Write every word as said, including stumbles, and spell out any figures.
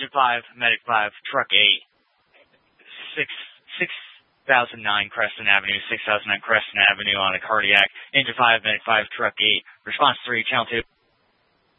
Engine five, Medic five, Truck eight, six, six thousand nine Creston Avenue, six thousand nine Creston Avenue on a cardiac. Engine five, Medic five, Truck eight, Response three, Channel two.